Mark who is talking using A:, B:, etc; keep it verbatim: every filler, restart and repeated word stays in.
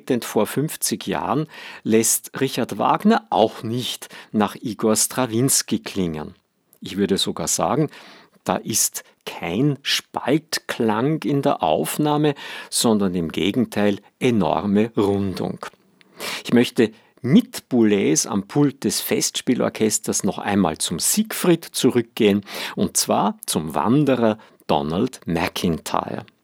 A: zurückblickend vor fünfzig Jahren lässt Richard Wagner auch nicht nach Igor Strawinski klingen. Ich würde sogar sagen, da ist kein Spaltklang in der Aufnahme, sondern im Gegenteil enorme Rundung. Ich möchte mit Boulez am Pult des Festspielorchesters noch einmal zum Siegfried zurückgehen, und zwar zum Wanderer Donald McIntyre.